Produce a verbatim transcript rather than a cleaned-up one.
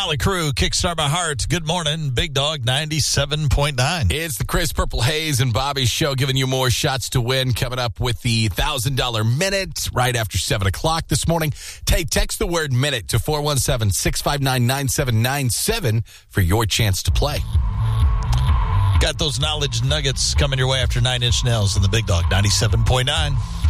Molly Crew, Kickstart My Heart. Good morning, Big Dog ninety-seven point nine. It's the Chris Purple Hayes and Bobby Show, giving you more shots to win. Coming up with the one thousand dollars minute right after seven o'clock this morning. Take, text the word minute to four one seven, six five nine, nine seven nine seven for your chance to play. Got those knowledge nuggets coming your way after Nine Inch Nails in the Big Dog ninety-seven point nine.